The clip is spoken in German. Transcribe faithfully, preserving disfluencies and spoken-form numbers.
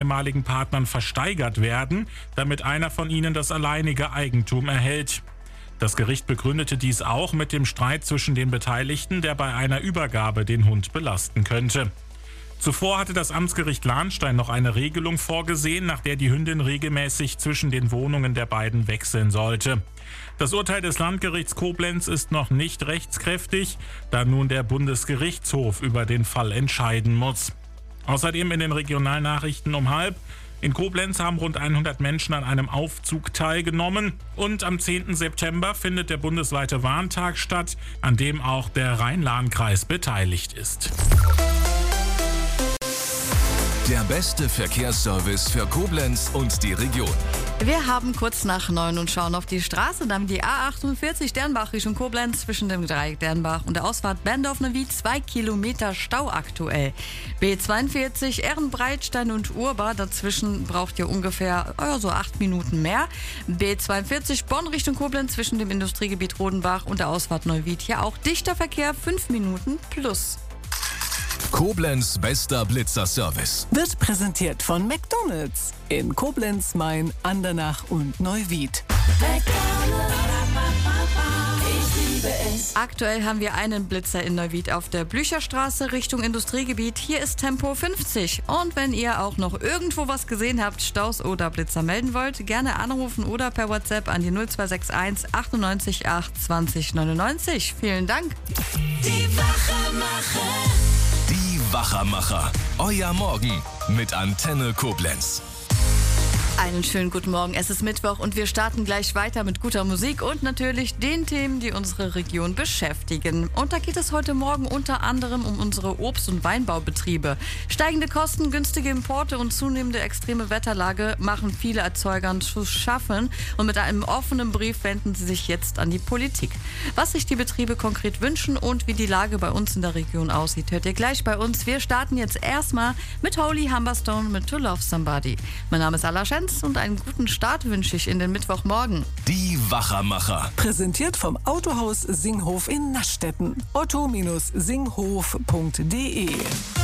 ehemaligen Partnern versteigert werden, damit einer von ihnen das alleinige Eigentum erhält. Das Gericht begründete dies auch mit dem Streit zwischen den Beteiligten, der bei einer Übergabe den Hund belasten könnte. Zuvor hatte das Amtsgericht Lahnstein noch eine Regelung vorgesehen, nach der die Hündin regelmäßig zwischen den Wohnungen der beiden wechseln sollte. Das Urteil des Landgerichts Koblenz ist noch nicht rechtskräftig, da nun der Bundesgerichtshof über den Fall entscheiden muss. Außerdem in den Regionalnachrichten um halb: In Koblenz haben rund hundert Menschen an einem Aufzug teilgenommen und am zehnten September findet der bundesweite Warntag statt, an dem auch der Rhein-Lahn-Kreis beteiligt ist. Der beste Verkehrsservice für Koblenz und die Region. Wir haben kurz nach neun und schauen auf die Straße. Dann die A achtundvierzig Dernbach Richtung Koblenz zwischen dem Dreieck Dernbach und der Ausfahrt Berndorf-Neuwied zwei Kilometer Stau aktuell. B zweiundvierzig Ehrenbreitstein und Urbar, dazwischen braucht ihr ungefähr oh ja, so acht Minuten mehr. B zweiundvierzig Bonn Richtung Koblenz zwischen dem Industriegebiet Rodenbach und der Ausfahrt Neuwied. Hier auch dichter Verkehr, fünf Minuten plus. Koblenz bester Blitzer-Service wird präsentiert von McDonald's in Koblenz, Main, Andernach und Neuwied. Aktuell haben wir einen Blitzer in Neuwied auf der Blücherstraße Richtung Industriegebiet. Hier ist Tempo fünfzig. Und wenn ihr auch noch irgendwo was gesehen habt, Staus oder Blitzer melden wollt, gerne anrufen oder per WhatsApp an die null zwei sechs eins achtundneunzig acht zwanzig neunundneunzig. Vielen Dank. Die Wachermacher. Die Wachermacher. Euer Morgen mit Antenne Koblenz. Einen schönen guten Morgen. Es ist Mittwoch und wir starten gleich weiter mit guter Musik und natürlich den Themen, die unsere Region beschäftigen. Und da geht es heute Morgen unter anderem um unsere Obst- und Weinbaubetriebe. Steigende Kosten, günstige Importe und zunehmende extreme Wetterlage machen viele Erzeugern zu schaffen. Und mit einem offenen Brief wenden sie sich jetzt an die Politik. Was sich die Betriebe konkret wünschen und wie die Lage bei uns in der Region aussieht, hört ihr gleich bei uns. Wir starten jetzt erstmal mit Holy Humberstone mit To Love Somebody. Mein Name ist Alla Schenz und einen guten Start wünsche ich in den Mittwochmorgen. Die Wachermacher. Präsentiert vom Autohaus Singhof in Naschstetten. otto Bindestrich singhof punkt de